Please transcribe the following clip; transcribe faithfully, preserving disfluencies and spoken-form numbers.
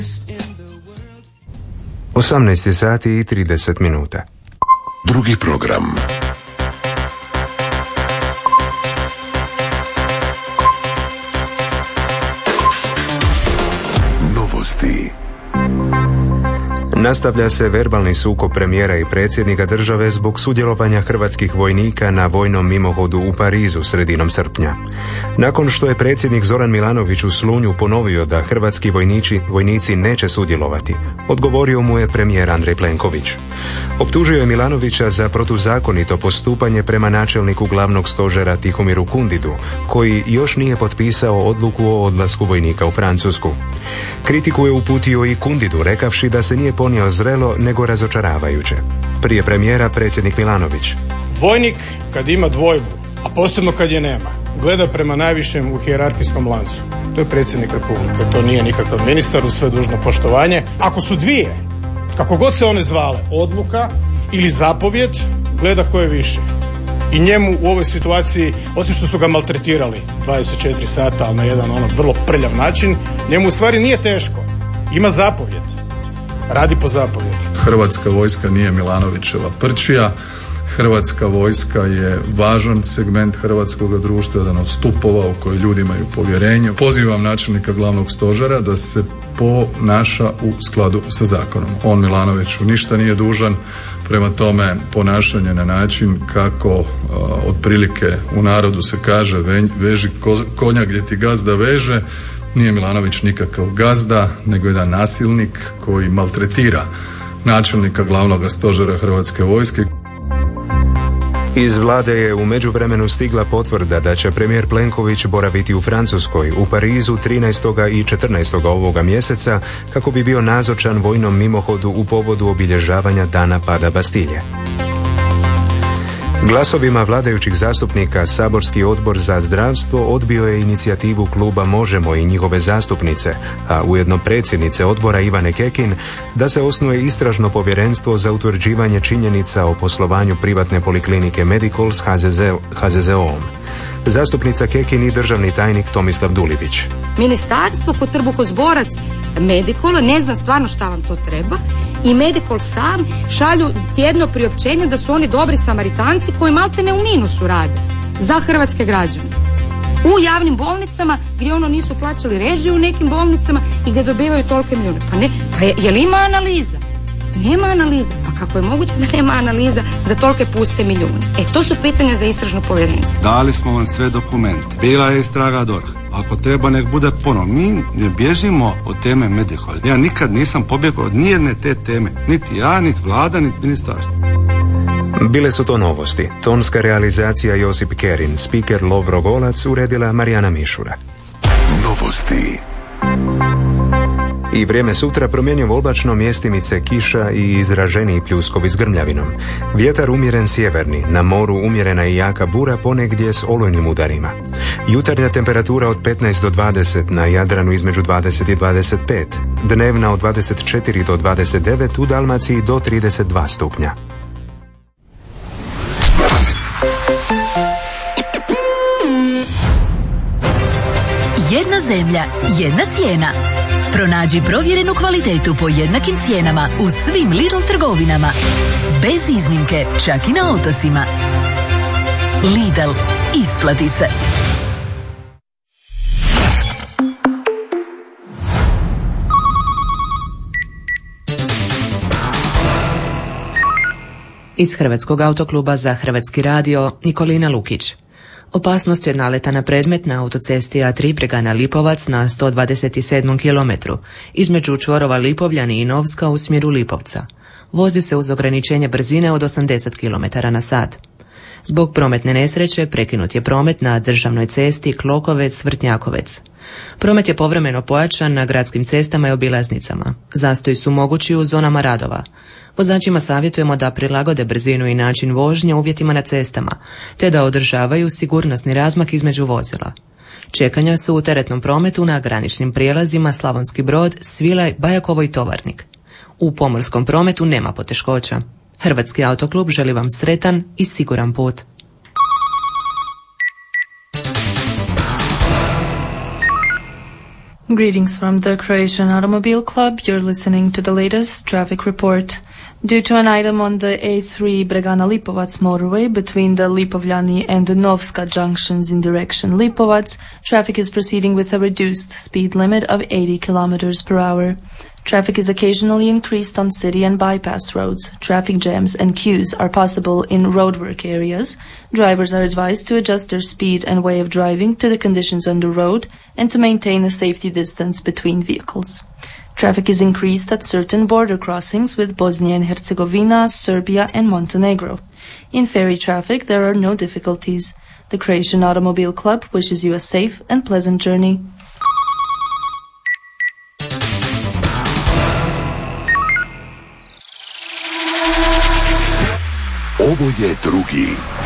osamnaest sati i trideset minuta. Drugi program. Novosti. Nastavlja se verbalni sukob premijera i predsjednika države zbog sudjelovanja hrvatskih vojnika na vojnom mimohodu u Parizu sredinom srpnja. Nakon što je predsjednik Zoran Milanović u Slunju ponovio da hrvatski vojnici, vojnici neće sudjelovati, odgovorio mu je premijer Andrej Plenković. Optužio je Milanovića za protuzakonito postupanje prema načelniku glavnog stožera Tihomiru Kundidu, koji još nije potpisao odluku o odlasku vojnika u Francusku. Kritiku je uputio i Kundidu, rekavši da se nije ponio zrelo nego razočaravajuće. Prije premijera predsjednik Milanović. Vojnik kad ima dvojbu, a posebno kad je nema, gleda prema najvišem u hijerarhijskom lancu. To je predsjednik Republike, to nije nikakav ministar, uz sve dužno poštovanje. Ako su dvije, kako god se one zvale, odluka ili zapovjed, gleda ko je više. I njemu u ovoj situaciji, osim što su ga maltretirali dvadeset četiri sata, ali na jedan ono vrlo prljav način, njemu u stvari nije teško. Ima zapovjed. Radi po zapovjedi. Hrvatska vojska nije Milanovićeva prčija. Hrvatska vojska je važan segment hrvatskog društva, jedan od stupova u koji ljudi imaju povjerenje. Pozivam načelnika glavnog stožera da se ponaša u skladu sa zakonom. On Milanoviću ništa nije dužan, prema tome ponašanje na način kako uh, otprilike u narodu se kaže ve, veži ko, konja gdje ti gazda veže. Nije Milanović nikakav gazda, nego jedan nasilnik koji maltretira načelnika glavnog stožera Hrvatske vojske. Iz vlade je u međuvremenu stigla potvrda da će premijer Plenković boraviti u Francuskoj, u Parizu trinaestog i četrnaestog ovoga mjeseca, kako bi bio nazočan vojnom mimohodu u povodu obilježavanja dana pada Bastilje. Glasovima vladajućih zastupnika Saborski odbor za zdravstvo odbio je inicijativu kluba Možemo i njihove zastupnice, a ujedno predsjednice odbora Ivane Kekin, da se osnuje istražno povjerenstvo za utvrđivanje činjenica o poslovanju privatne poliklinike Medicol s ha ze ze om. Zastupnica Kekin i državni tajnik Tomislav Dulibić. Ministarstvo kod trbuhozborac Medicol ne zna stvarno šta vam to treba i Medicol sam šalju tjedno priopćenje da su oni dobri Samaritanci koji maltene u minusu rade za hrvatske građane. U javnim bolnicama gdje ono nisu plaćali režije u nekim bolnicama i gdje dobivaju tolike milijune. Pa ne, pa je, je li ima analiza? Nema analiza. Pa kako je moguće da nema analiza za tolike puste milijune? E, to su pitanja za istražno povjerenstvo. Dali smo vam sve dokumente. Bila je istraga D O R H. Ako treba, nek bude ponovo. Mi ne bježimo od teme Medicol. Ja nikad nisam pobjegao od nijedne te teme. Niti ja, niti vlada, niti ministarstvo. Bile su to novosti. Tonska realizacija Josip Kerin, spiker Lovro Golac, uredila Marijana Mišura. Novosti. I vrijeme sutra promjenjivo oblačno, mjestimice kiša i izraženiji pljuskovi s grmljavinom. Vjetar umjeren sjeverni, na moru umjerena i jaka bura, ponegdje s olujnim udarima. Jutarnja temperatura od petnaest do dvadeset, na Jadranu između dvadeset i dvadeset pet. Dnevna od dvadeset četiri do dvadeset devet, u Dalmaciji do trideset dva stupnja. Jedna zemlja, jedna cijena. Pronađi provjerenu kvalitetu po jednakim cijenama u svim Lidl trgovinama. Bez iznimke, čak i na otocima. Lidl, isplati se. Iz Hrvatskog autokluba za Hrvatski radio, Nikolina Lukić. Opasnost je naleta na predmet na autocesti A tri Bregana Lipovac na sto dvadeset sedmom kilometru, između čvorova Lipovljani i Novska u smjeru Lipovca. Vozi se uz ograničenje brzine od osamdeset kilometara na sat. Zbog prometne nesreće prekinut je promet na državnoj cesti Klokovec-Vrtnjakovec. Promet je povremeno pojačan na gradskim cestama i obilaznicama. Zastoji su mogući u zonama radova. Vozačima savjetujemo da prilagode brzinu i način vožnje uvjetima na cestama, te da održavaju sigurnosni razmak između vozila. Čekanja su u teretnom prometu na graničnim prijelazima Slavonski Brod, Svilaj, Bajakovo i Tovarnik. U pomorskom prometu nema poteškoća. Hrvatski autoklub želi vam sretan i siguran put. Greetings from the Croatian Automobile Club. You're listening to the latest traffic report. Due to an item on the A three Bregana-Lipovac motorway between the Lipovljani and the Novska junctions in direction Lipovac, traffic is proceeding with a reduced speed limit of eighty kilometers per hour. Traffic is occasionally increased on city and bypass roads. Traffic jams and queues are possible in roadwork areas. Drivers are advised to adjust their speed and way of driving to the conditions on the road and to maintain a safety distance between vehicles. Traffic is increased at certain border crossings with Bosnia and Herzegovina, Serbia and Montenegro. In ferry traffic, there are no difficulties. The Croatian Automobile Club wishes you a safe and pleasant journey. Ovo je drugi